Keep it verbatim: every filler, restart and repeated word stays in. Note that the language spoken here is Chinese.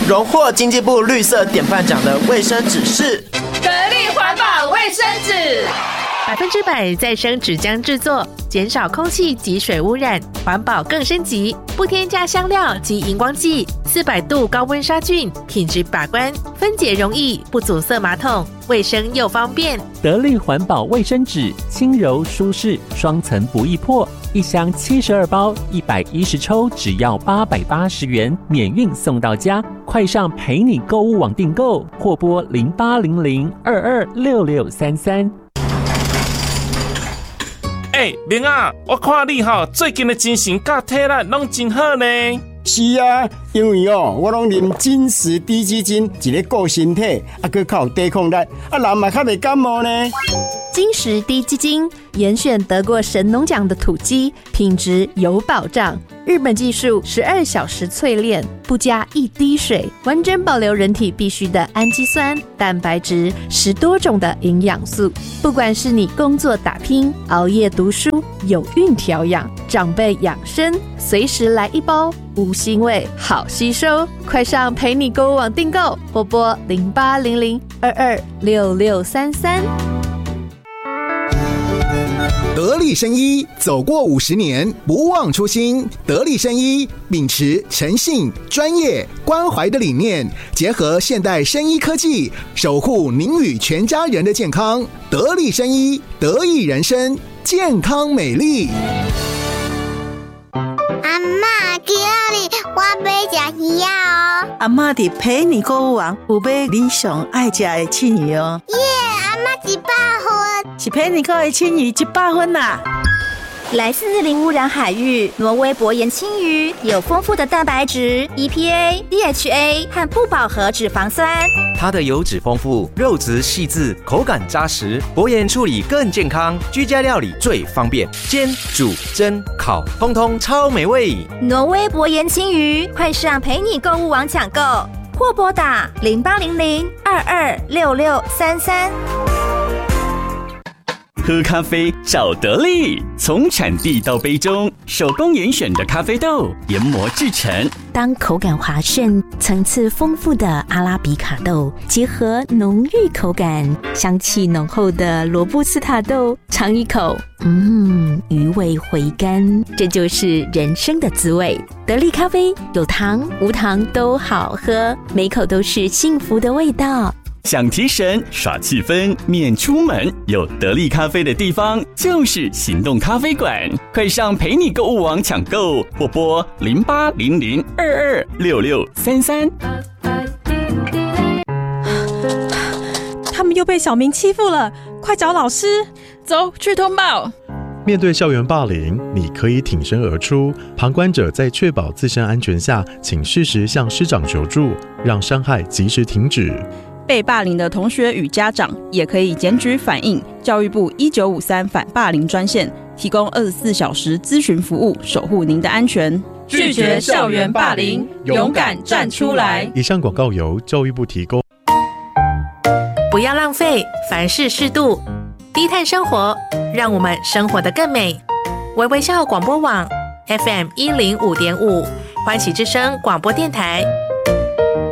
荣获经济部绿色典范奖的卫生纸是得力环保卫生纸， 百分之百再生纸浆制作，减少空气及水污染，环保更升级，不添加香料及荧光剂，四百度高温杀菌，品质把关，分解容易，不阻塞马桶，卫生又方便。 得力环保卫生纸，轻柔舒适，双层不易破，一箱七十二包，一百一十抽，只要八百八十元，免运送到家。快上陪你购物网订购，或拨零八零零二二六六三三。 哎、欸，明啊，我看你吼最近的精神甲体力拢真好呢。 是啊，因为哦，我拢啉金石低基金，一个顾身体，啊，佮较有抵抗力，啊，人嘛较袂感冒呢。 金石低基金严选得过神农奖的土鸡，品质有保障。日本技术十二小时淬炼，不加一滴水，完整保留人体必需的氨基酸、蛋白质，十多种的营养素。不管是你工作打拼、熬夜读书、有孕调养、长辈养生，随时来一包，无腥味，好吸收。快上陪你购物网订购，拨拨零八零零二二六六三三。 得力生医走过五十年，不忘初心。得力生医秉持诚信、专业、关怀的理念，结合现代生医科技，守护您与全家人的健康。得力生医，得益人生，健康美丽。 阿嬷，今日我要吃鱼哦。 阿嬷伫陪你购物网有买你上爱吃的青鱼哦。 耶，阿嬷一百分。 是陪你购的青鱼一百分啦。 来自零污染海域，挪威薄盐青鱼有丰富的蛋白质、E P A、D H A 和不饱和脂肪酸。 它的油脂丰富，肉质细致，口感扎实。薄盐处理更健康，居家料理最方便，煎、煮、蒸、烤，通通超美味。 挪威薄盐青鱼，快上陪你购物网抢购，或拨打零八零零二二六六三三。 喝咖啡找得力，从产地到杯中，手工严选的咖啡豆研磨制成。 当口感滑顺、层次丰富的阿拉比卡豆结合浓郁口感、香气浓厚的罗布斯塔豆，尝一口，嗯，余味回甘，这就是人生的滋味。得力咖啡有糖无糖都好喝，每口都是幸福的味道。 想提神耍气氛免出门，有得力咖啡的地方就是行动咖啡馆。快上陪你购物网抢购，或拨零八零零二二六六三三。 他们又被小明欺负了，快找老师！ 走去通报。 面对校园霸凌，你可以挺身而出。旁观者在确保自身安全下，请适时向师长求助，让伤害及时停止。 被霸凌的同学与家长也可以检举反映教育部一九五三反霸凌专线，提供二十四小时咨询服务，守护您的安全。 拒绝校园霸凌，勇敢站出来。 以上广告由教育部提供。 不要浪费，凡事适度，低碳生活，让我们生活得更美。微微笑广播网 F M 一零五点五，欢喜之声广播电台。